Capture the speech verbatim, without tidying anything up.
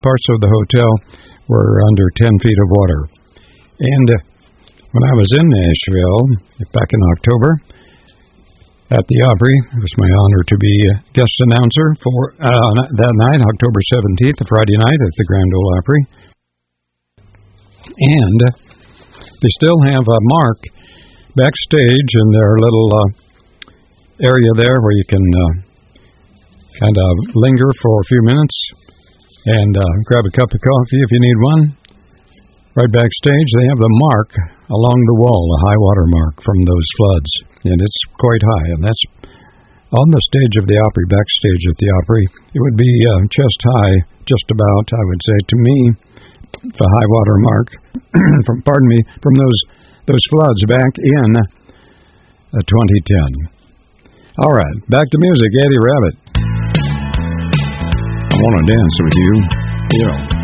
parts of the hotel were under ten feet of water. And uh, when I was in Nashville back in October at the Opry, it was my honor to be a guest announcer for uh, that night, October seventeenth, a Friday night at the Grand Ole Opry. And they still have a mark backstage in their little uh, area there where you can uh, kind of linger for a few minutes and uh, grab a cup of coffee if you need one. Right backstage, they have the mark along the wall, a high water mark from those floods, and it's quite high. And that's on the stage of the Opry, backstage at the Opry. It would be uh, chest high, just about, I would say, to me, the high water mark from, pardon me, from those those floods back in uh, twenty ten. All right, back to music, Eddie Rabbitt. I want to dance with you. You know.